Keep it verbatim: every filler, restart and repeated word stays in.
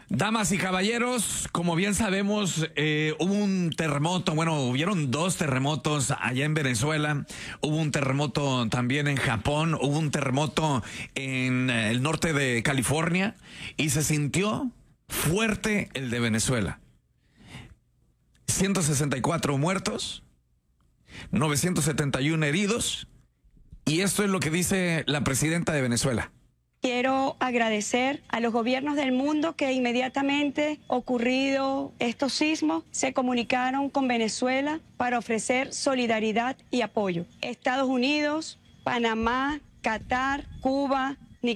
Damas y caballeros, como bien sabemos, eh, hubo un terremoto, bueno, hubieron dos terremotos allá en Venezuela, hubo un terremoto también en Japón, hubo un terremoto en eh, el norte de California y se sintió fuerte el de Venezuela. ciento sesenta y cuatro muertos, novecientos setenta y uno heridos, y esto es lo que dice la presidenta de Venezuela. Quiero agradecer a los gobiernos del mundo que inmediatamente ocurrido estos sismos se comunicaron con Venezuela para ofrecer solidaridad y apoyo. Estados Unidos, Panamá, Qatar, Cuba,